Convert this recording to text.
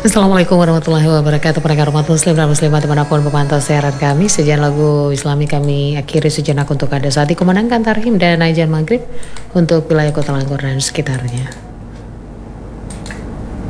Assalamualaikum warahmatullahi wabarakatuh. Para umat muslim dan muslimat dimanapun memantau siaran kami, sekian lagu islami kami akhiri sejenak untuk Anda saat dikumandangkan tarhim dan ajan maghrib untuk wilayah Kota Langgur dan sekitarnya.